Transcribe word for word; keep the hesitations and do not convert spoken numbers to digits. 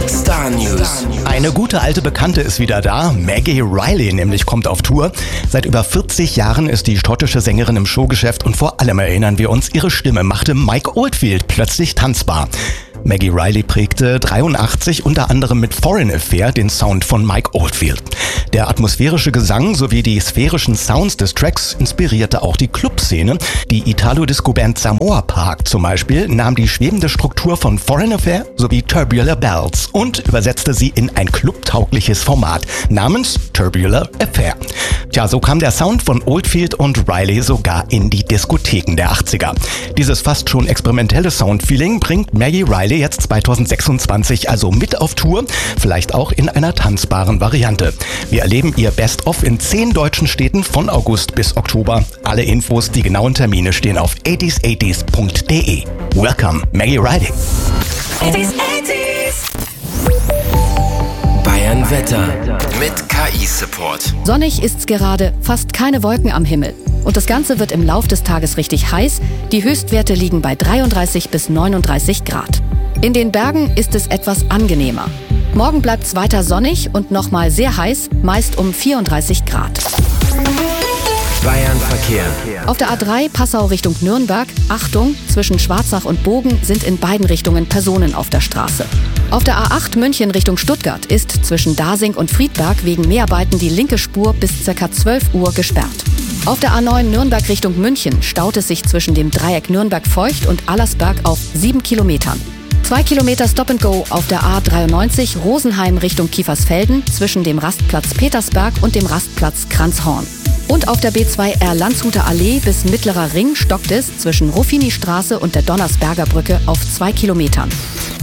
Star News. Eine gute alte Bekannte ist wieder da. Maggie Reilly nämlich kommt auf Tour. Seit über vierzig Jahren ist die schottische Sängerin im Showgeschäft und vor allem erinnern wir uns, ihre Stimme machte Mike Oldfield plötzlich tanzbar. Maggie Reilly prägte dreiundachtzig unter anderem mit Foreign Affair den Sound von Mike Oldfield. Der atmosphärische Gesang sowie die sphärischen Sounds des Tracks inspirierte auch die Clubszene. Die Italo-Disco-Band Samoa Park zum Beispiel nahm die schwebende Struktur von Foreign Affair sowie Tubular Bells und übersetzte sie in ein clubtaugliches Format namens Tubular Affair. Tja, so kam der Sound von Oldfield und Reilly sogar in die Diskotheken der achtziger. Dieses fast schon experimentelle Soundfeeling bringt Maggie Reilly jetzt zweitausendsechsundzwanzig also mit auf Tour, vielleicht auch in einer tanzbaren Variante. Wir erleben ihr Best-of in zehn deutschen Städten von August bis Oktober. Alle Infos, die genauen Termine stehen auf eighties eighties punkt de. Welcome, Maggie Reilly. eighties, eighties. Bayern Wetter mit K I-Support. Sonnig ist's gerade, fast keine Wolken am Himmel. Und das Ganze wird im Lauf des Tages richtig heiß. Die Höchstwerte liegen bei dreiunddreißig bis neununddreißig Grad. In den Bergen ist es etwas angenehmer. Morgen bleibt's weiter sonnig und nochmal sehr heiß, meist um vierunddreißig Grad. Bayern Verkehr. Auf der A drei Passau Richtung Nürnberg, Achtung, zwischen Schwarzach und Bogen sind in beiden Richtungen Personen auf der Straße. Auf der A acht München Richtung Stuttgart ist zwischen Dasing und Friedberg wegen Mäharbeiten die linke Spur bis ca. zwölf Uhr gesperrt. Auf der A neun Nürnberg Richtung München staut es sich zwischen dem Dreieck Nürnberg-Feucht und Allersberg auf sieben Kilometern. Zwei Kilometer Stop-and-Go auf der A dreiundneunzig Rosenheim Richtung Kiefersfelden zwischen dem Rastplatz Petersberg und dem Rastplatz Kranzhorn. Und auf der B zwei R Landshuter Allee bis Mittlerer Ring stockt es zwischen Ruffini-Straße und der Donnersberger Brücke auf zwei Kilometern.